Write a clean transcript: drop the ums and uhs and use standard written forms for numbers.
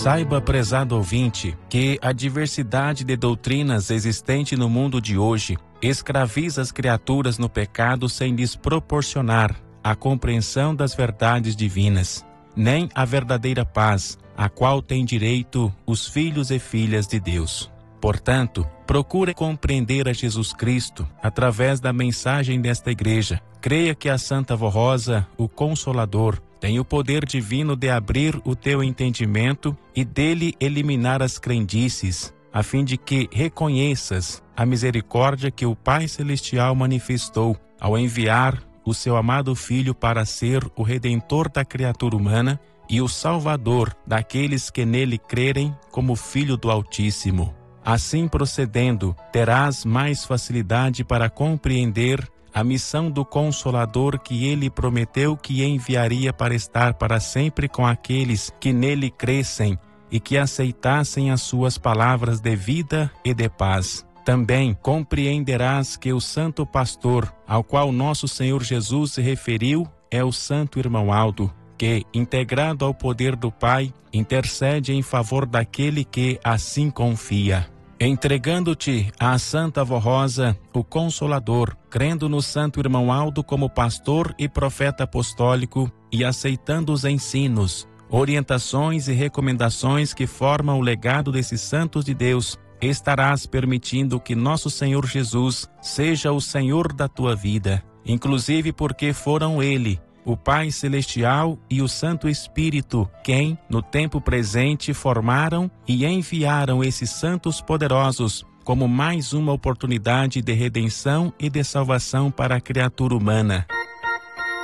Saiba, prezado ouvinte, que a diversidade de doutrinas existente no mundo de hoje escraviza as criaturas no pecado sem lhes proporcionar a compreensão das verdades divinas, nem a verdadeira paz, a qual têm direito os filhos e filhas de Deus. Portanto, procure compreender a Jesus Cristo através da mensagem desta igreja. Creia que a Santa Avó Rosa, o Consolador, tem o poder divino de abrir o teu entendimento e dele eliminar as crendices, a fim de que reconheças a misericórdia que o Pai Celestial manifestou ao enviar o seu amado Filho para ser o Redentor da criatura humana e o Salvador daqueles que nele crerem como Filho do Altíssimo. Assim procedendo, terás mais facilidade para compreender a missão do Consolador que ele prometeu que enviaria para estar para sempre com aqueles que nele crescem e que aceitassem as suas palavras de vida e de paz. Também compreenderás que o Santo Pastor, ao qual nosso Senhor Jesus se referiu, é o Santo Irmão Aldo, que, integrado ao poder do Pai, intercede em favor daquele que assim confia. Entregando-te à Santa Avó Rosa, o Consolador, crendo no Santo Irmão Aldo como pastor e profeta apostólico e aceitando os ensinos, orientações e recomendações que formam o legado desses santos de Deus, estarás permitindo que nosso Senhor Jesus seja o Senhor da tua vida, inclusive porque foram Ele, o Pai Celestial e o Santo Espírito, quem, no tempo presente, formaram e enviaram esses santos poderosos como mais uma oportunidade de redenção e de salvação para a criatura humana.